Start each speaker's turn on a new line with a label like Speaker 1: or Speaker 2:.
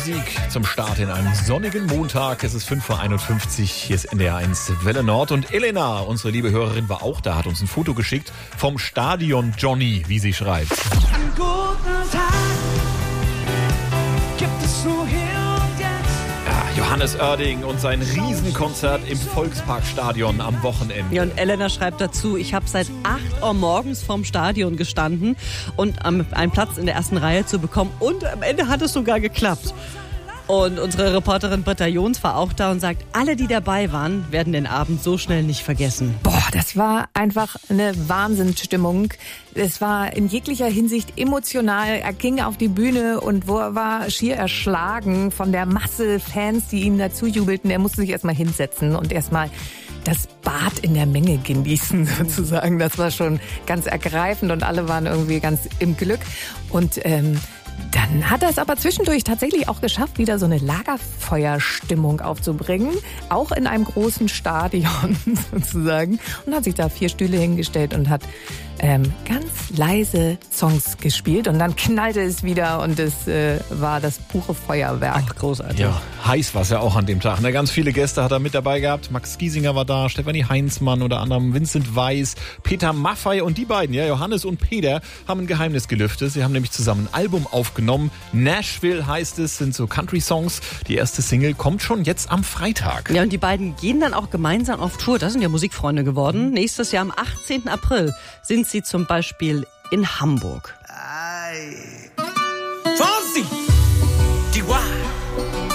Speaker 1: Musik zum Start in einem sonnigen Montag. Es ist 5:51 Uhr. Hier ist NDR1 Welle Nord. Und Elena, unsere liebe Hörerin, war auch da, hat uns ein Foto geschickt vom Stadion Johnny, wie sie schreibt.
Speaker 2: Einen guten Tag gibt es nur hier und jetzt.
Speaker 1: Ja, Johannes Oerding und sein Riesenkonzert im Volksparkstadion am Wochenende.
Speaker 3: Ja, und Elena schreibt dazu, ich habe seit 8 Uhr morgens vorm Stadion gestanden und einen Platz in der ersten Reihe zu bekommen. Und am Ende hat es sogar geklappt. Und unsere Reporterin Britta Jons war auch da und sagt, alle, die dabei waren, werden den Abend so schnell nicht vergessen.
Speaker 4: Boah, das war einfach eine Wahnsinnsstimmung. Es war in jeglicher Hinsicht emotional. Er ging auf die Bühne und war schier erschlagen von der Masse Fans, die ihm dazu jubelten. Er musste sich erstmal hinsetzen und erstmal das Bad in der Menge genießen sozusagen. Das war schon ganz ergreifend und alle waren irgendwie ganz im Glück. Und dann hat er es aber zwischendurch tatsächlich auch geschafft, wieder so eine Lagerfeuerstimmung aufzubringen. Auch in einem großen Stadion sozusagen. Und hat sich da 4 Stühle hingestellt und hat ganz leise Songs gespielt. Und dann knallte es wieder und es war das pure Feuerwerk.
Speaker 3: Ach, großartig.
Speaker 1: Ja, heiß war es ja auch an dem Tag. Ne? Ganz viele Gäste hat er mit dabei gehabt. Max Giesinger war da, Stefanie Heinzmann, unter anderem Vincent Weiss, Peter Maffay und die beiden, ja, Johannes und Peter, haben ein Geheimnis gelüftet. Sie haben nämlich zusammen ein Album aufgenommen. Nashville heißt es, sind so Country-Songs. Die erste Single kommt schon jetzt am Freitag.
Speaker 3: Ja, und die beiden gehen dann auch gemeinsam auf Tour. Das sind ja Musikfreunde geworden. Nächstes Jahr am 18. April sind sie zum Beispiel in Hamburg.